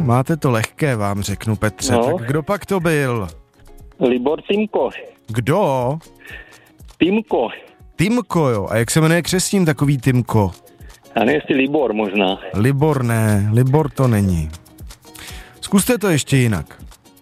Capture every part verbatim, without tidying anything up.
máte to lehké, vám řeknu, Petře. No. Tak kdo pak to byl? Libor Timko. Kdo? Timko. Timko, jo. A jak se jmenuje křestním takový Timko? Já nevím, jestli Libor možná. Libor ne, Libor to není. Zkuste to ještě jinak.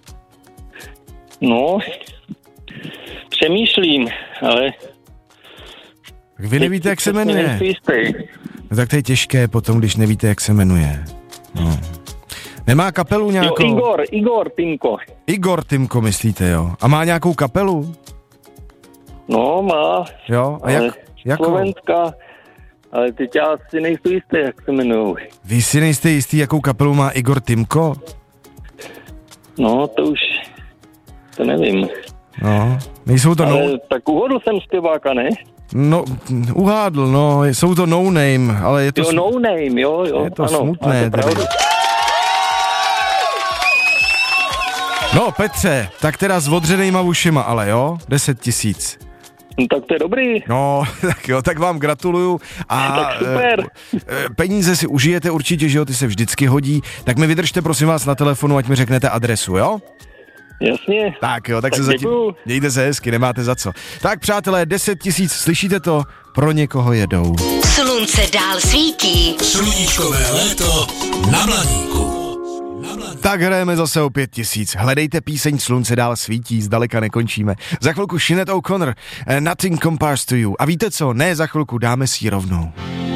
No, přemýšlím, ale... Tak vy nevíte, jak se jmenuje. Jistý. No tak to je těžké potom, když nevíte, jak se jmenuje. No. Nemá kapelu nějakou? Jo, Igor, Igor Timko. Igor Timko, myslíte, jo? A má nějakou kapelu? No, má. Jo, a jak, jakou? Slovenská, ale teď já si nejsou jistý, jak se jmenujou. Vy si nejste jistý, jakou kapelu má Igor Timko? No, to už, to nevím. No, nejsou to ale no... tak uhodl jsem zpěváka, ne? No, uhádl, no, jsou to no name, ale je to... Jo, sm... no name, jo, jo. Je to ano, smutné, tedy. No, Petře, tak teda s odřenejma ušima, ale jo, deset tisíc. No, tak to je dobrý. No, tak jo, tak vám gratuluju. A tak super. E, peníze si užijete určitě, že jo, ty se vždycky hodí. Tak mi vydržte, prosím vás, na telefonu, ať mi řeknete adresu, jo? Jasně. Tak jo, tak, tak se zatím... děkuju. Mějte se hezky, nemáte za co. Tak přátelé, deset tisíc, slyšíte to? Pro někoho jedou. Slunce dál svítí. Sluníčkové léto na Blaníku. Tak hrajeme zase o pět tisíc. Hledejte píseň Slunce dál svítí, zdaleka nekončíme. Za chvilku Sinead O'Connor, Nothing Compares to You. A víte co, ne za chvilku, dáme si ji rovnou.